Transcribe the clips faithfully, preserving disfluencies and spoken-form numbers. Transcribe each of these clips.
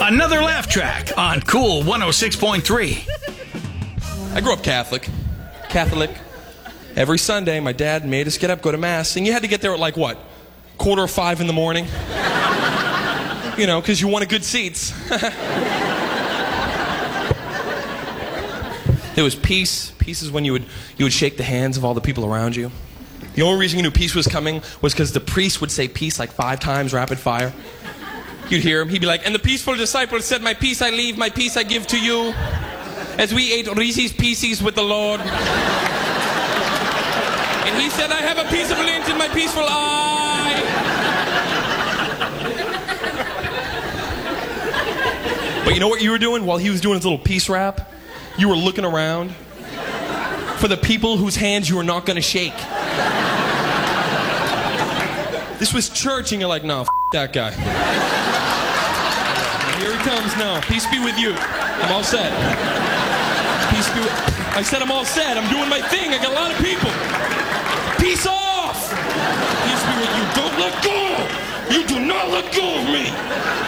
Another laugh track on Cool one oh six point three. I grew up Catholic. Catholic. Every Sunday, my dad made us get up, go to Mass, and you had to get there at like what? Quarter of five in the morning? You know, because you wanted good seats. There was peace. Peace is when you would, you would shake the hands of all the people around you. The only reason you knew peace was coming was because the priest would say peace like five times rapid fire. You'd hear him. He'd be like, and the peaceful disciple said, my peace I leave, my peace I give to you. As we ate Reese's Pieces with the Lord. And he said, I have a peaceable int in my peaceful eye. But you know what you were doing while he was doing his little peace rap? You were looking around for the people whose hands you were not going to shake. This was church, and you're like, no, f*** that guy. Here he comes now. Peace be with you. I'm all set. Peace be with... I said I'm all set. I'm doing my thing. I got a lot of people. Peace off! Peace be with you. Don't let go! You do not let go of me!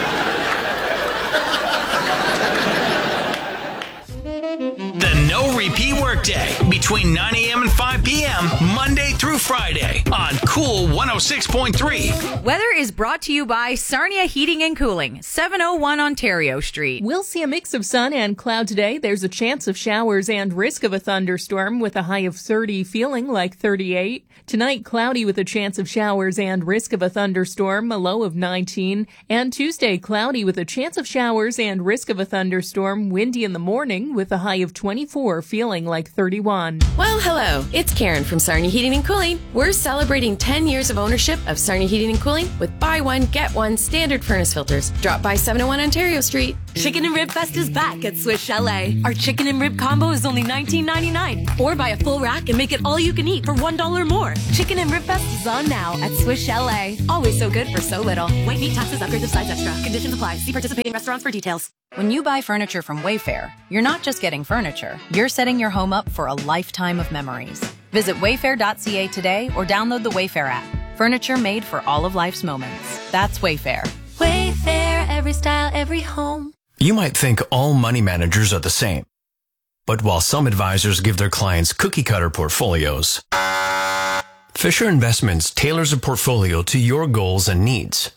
The No Repeat Workday between nine a.m. and five p.m. Monday through Friday on Cool one oh six point three. Weather is brought to you by Sarnia Heating and Cooling, seven oh one Ontario Street. We'll see a mix of sun and cloud today. There's a chance of showers and risk of a thunderstorm with a high of thirty, feeling like thirty-eight. Tonight, cloudy with a chance of showers and risk of a thunderstorm, a low of nineteen. And Tuesday, cloudy with a chance of showers and risk of a thunderstorm, windy in the morning with a high of twenty-four, feeling like thirty-one. Well, hello. It's Karen from Sarnia Heating and Cooling. We're celebrating ten years of ownership of Sarnia Heating and Cooling with buy one, get one standard furnace filters. Drop by seven oh one Ontario Street. Chicken and Rib Fest is back at Swiss Chalet. Our chicken and rib combo is only nineteen ninety-nine. Or buy a full rack and make it all you can eat for one dollar more. Chicken and Rib Fest is on now at Swiss Chalet. Always so good for so little. White meat, taxes, upgrades of size extra. Conditions apply. See participating restaurants for details. When you buy furniture from Wayfair, you're not just getting furniture, you're setting your home up for a lifetime of memories. Visit wayfair dot c a today or download the Wayfair app. Furniture made for all of life's moments. That's Wayfair. Wayfair, every style, every home. You might think all money managers are the same. But while some advisors give their clients cookie-cutter portfolios, Fisher Investments tailors a portfolio to your goals and needs.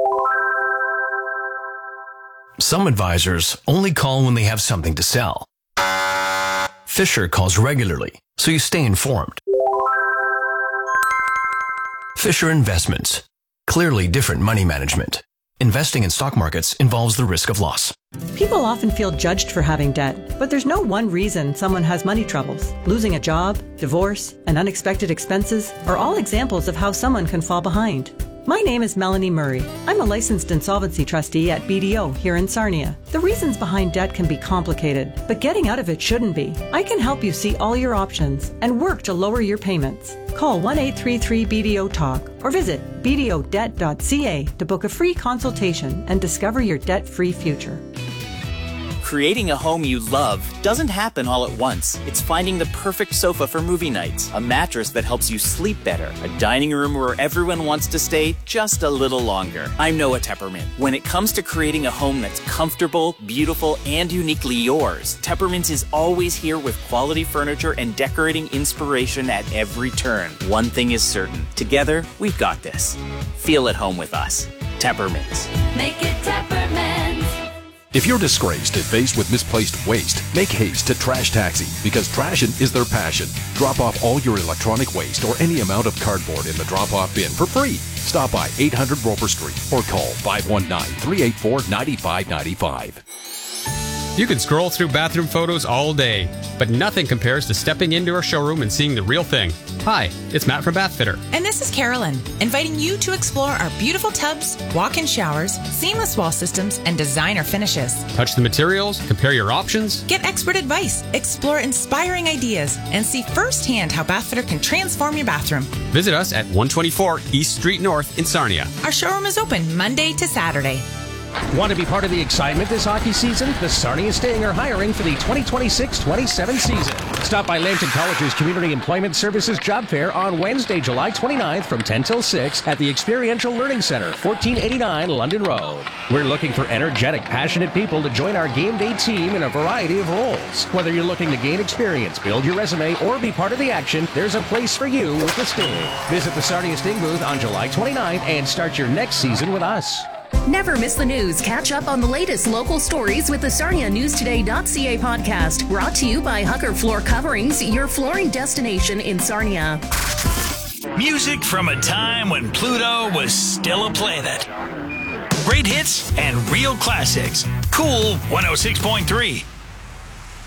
Some advisors only call when they have something to sell. Fisher calls regularly, so you stay informed. Fisher Investments. Clearly different money management. Investing in stock markets involves the risk of loss. People often feel judged for having debt, but there's no one reason someone has money troubles. Losing a job, divorce, and unexpected expenses are all examples of how someone can fall behind. My name is Melanie Murray. I'm a licensed insolvency trustee at B D O here in Sarnia. The reasons behind debt can be complicated, but getting out of it shouldn't be. I can help you see all your options and work to lower your payments. Call one eight three three B D O talk or visit b d o debt dot c a to book a free consultation and discover your debt-free future. Creating a home you love doesn't happen all at once. It's finding the perfect sofa for movie nights, a mattress that helps you sleep better, a dining room where everyone wants to stay just a little longer. I'm Noah Tepperman. When it comes to creating a home that's comfortable, beautiful, and uniquely yours, Teppermans is always here with quality furniture and decorating inspiration at every turn. One thing is certain. Together, we've got this. Feel at home with us. Teppermans. Make it Teppermans. If you're disgraced and faced with misplaced waste, make haste to Trash Taxi because trashing is their passion. Drop off all your electronic waste or any amount of cardboard in the drop-off bin for free. Stop by eight hundred Roper Street or call five one nine, three eight four, nine five nine five. You can scroll through bathroom photos all day, but nothing compares to stepping into our showroom and seeing the real thing. Hi, it's Matt from Bathfitter. And this is Carolyn, inviting you to explore our beautiful tubs, walk-in showers, seamless wall systems, and designer finishes. Touch the materials, compare your options. Get expert advice, explore inspiring ideas, and see firsthand how Bathfitter can transform your bathroom. Visit us at one twenty-four East Street North in Sarnia. Our showroom is open Monday to Saturday. Want to be part of the excitement this hockey season? The Sarnia Sting are hiring for the twenty twenty-six twenty-seven season. Stop by Lambton College's Community Employment Services Job Fair on Wednesday, July twenty-ninth from ten till six at the Experiential Learning Center, fourteen eighty-nine London Road. We're looking for energetic, passionate people to join our game day team in a variety of roles. Whether you're looking to gain experience, build your resume, or be part of the action, there's a place for you with the Sting. Visit the Sarnia Sting booth on July twenty-ninth and start your next season with us. Never miss the news. Catch up on the latest local stories with the Sarnia News Today dot C A podcast. Brought to you by Hucker Floor Coverings, your flooring destination in Sarnia. Music from a time when Pluto was still a planet. Great hits and real classics. Cool one oh six point three.